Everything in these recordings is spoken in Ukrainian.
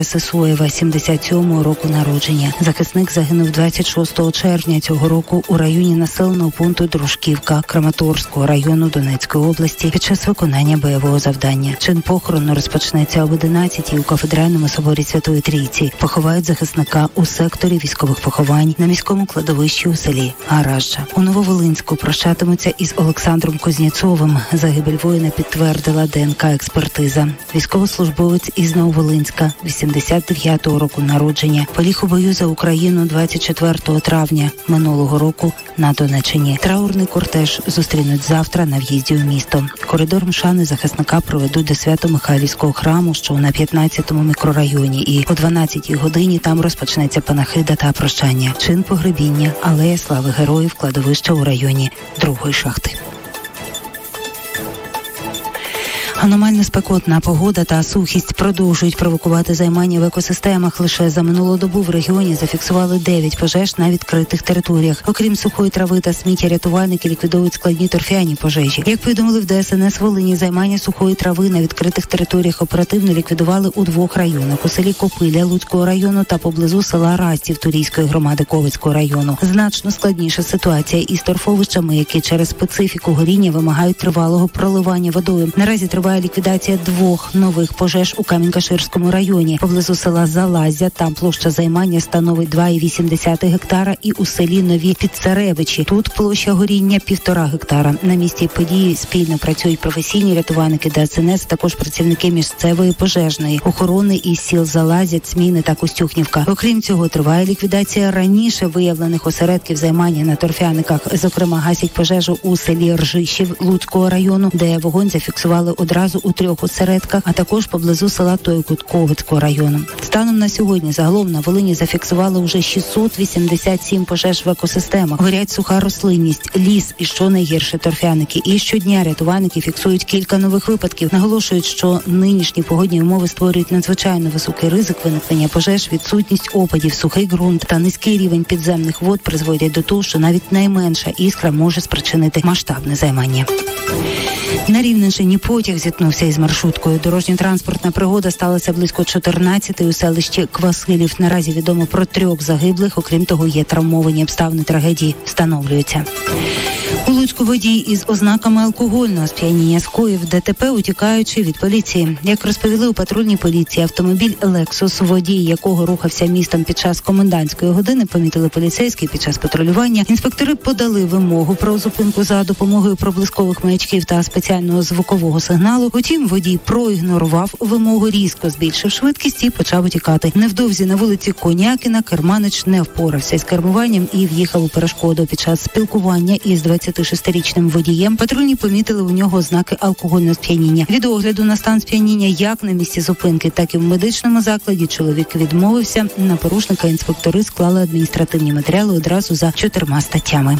Сисоєва, 77-го року народження. Захисник загинув 26 червня цього року у районі населеного пункту Дружківка Краматорського району Донецької області під час виконання бойового завдання. Чин похорону розпочнеться об 11-й у кафедральному соборі Святої Трійці. Поховають захисника у секторі військових поховань на міському кладовищі у селі Гаража. У Нововолинську прощатимуться із Олександром Кузнєцовим. Загибель воїна підтвердила ДНК-експертиза. Військовослужбовець із Нововолинська, 89-го року народження, поліг у бою за Україну 24 травня минулого року на Донеччині. Траурний кортеж зустрінуть завтра на в'їзді у місто. Коридор мшани захисника проведуть до Свято-Михайлівського храму, що на 15-му мікрорайоні, і о 12-й годині там розпочнеться панахида та прощання. Чин погребіння, алея слави героїв, кладовища у районі 2-ї шахти. Аномально спекотна погода та сухість продовжують провокувати займання в екосистемах. Лише за минулу добу в регіоні зафіксували 9 пожеж на відкритих територіях. Окрім сухої трави та сміття, рятувальники ліквідують складні торфяні пожежі. Як повідомили в ДСНС Волині, займання сухої трави на відкритих територіях оперативно ліквідували у 2 районах: у селі Копиля Луцького району та поблизу села Растів Турійської громади Ковицького району. Значно складніша ситуація із торфовищами, які через специфіку горіння вимагають тривалого проливання водою. Наразі триває ліквідація 2 нових пожеж у Камінь-Каширському районі. Поблизу села Залазя там площа займання становить 2,8 гектара, і у селі Нові Підцаревичі тут площа горіння 1,5 гектара. На місці події спільно працюють професійні рятувальники ДСНС, також працівники місцевої пожежної охорони із сіл Залазя, Цміни та Костюхнівка. Окрім цього, триває ліквідація раніше виявлених осередків займання на торфяниках. Зокрема, гасять пожежу у селі Ржищів Луцького району, де вогонь зафіксували одразу у 3 осередках, а також поблизу села Тойкут Ковицького району. Станом на сьогодні загалом на Волині зафіксували уже 687 пожеж в екосистемах. Горять суха рослинність, ліс і, що найгірше, торфяники. І щодня рятувальники фіксують кілька нових випадків. Наголошують, що нинішні погодні умови створюють надзвичайно високий ризик виникнення пожеж, відсутність опадів, сухий ґрунт та низький рівень підземних вод призводять до того, що навіть найменша іскра може спричинити масштабне займання. На Рівненщині потяг зіткнувся із маршруткою. Дорожньо-транспортна пригода сталася близько 14-ї у селищі Квасилів. Наразі відомо про 3 загиблих. Окрім того, є травмовані. Обставини трагедії встановлюються. У Луцьку водій із ознаками алкогольного сп'яніння скоїв ДТП, утікаючи від поліції. Як розповіли у патрульній поліції, автомобіль «Лексус», водій якого рухався містом під час комендантської години, помітили поліцейські під час патрулювання. Інспектори подали вимогу про зупинку за допомогою проблискових маячків та спеціального звукового сигналу. Утім, водій проігнорував вимогу, різко збільшив швидкість і почав утікати. Невдовзі на вулиці Конякіна керманич не впорався з кермуванням і в'їхав у перешкоду. Під час спілкування із 26-річним водієм патрульні помітили у нього ознаки алкогольного сп'яніння. Від огляду на стан сп'яніння як на місці зупинки, так і в медичному закладі чоловік відмовився. На порушника інспектори склали адміністративні матеріали одразу за 4 статтями.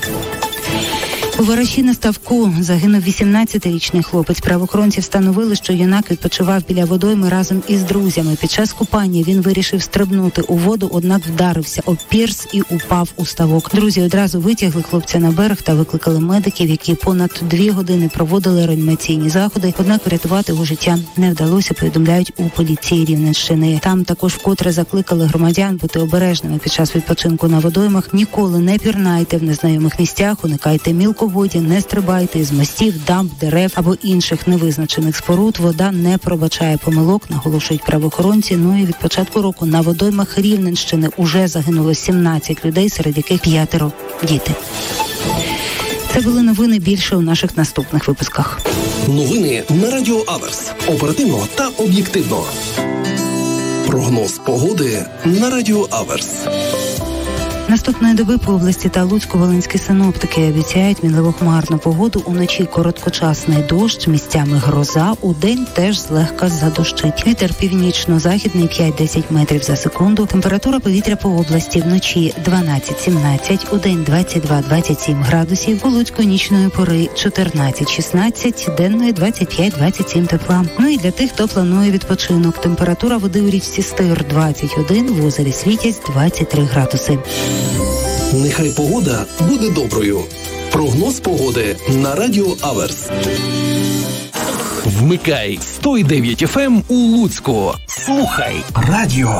У Вараші на ставку загинув 18-річний хлопець. Правоохоронці встановили, що юнак відпочивав біля водойми разом із друзями. Під час купання він вирішив стрибнути у воду, однак вдарився об пірс і упав у ставок. Друзі одразу витягли хлопця на берег та викликали медиків, які понад 2 години проводили реанімаційні заходи. Однак врятувати його життя не вдалося, повідомляють у поліції Рівненщини. Там також вкотре закликали громадян бути обережними під час відпочинку на водоймах. Ніколи не пірнайте в незнайомих місцях, уникайте мілководдя, не стрибайте з мостів, дамб, дерев або інших невизначених споруд. Вода не пробачає помилок, наголошують правоохоронці. Ну і від початку року на водоймах Рівненщини уже загинуло 17 людей, серед яких 5 діти. Це були новини, більше у наших наступних випусках. Новини на Радіо Аверс. Оперативно та об'єктивно. Прогноз погоди на Радіо Аверс. Наступної доби по області та Луцько-Волинські синоптики обіцяють мінливо хмарну погоду. Уночі короткочасний дощ, місцями гроза, удень теж злегка задощить. Вітер північно-західний 5-10 метрів за секунду. Температура повітря по області вночі 12-17, удень 22-27 градусів, у Луцьку нічної пори 14-16, денної 25-27 тепла. Ну і для тих, хто планує відпочинок, температура води у річці Стир 21, в озері Світязь 23 градуси. Нехай погода буде доброю. Прогноз погоди на Радіо Аверс. Вмикай 101,9 FM у Луцьку. Слухай радіо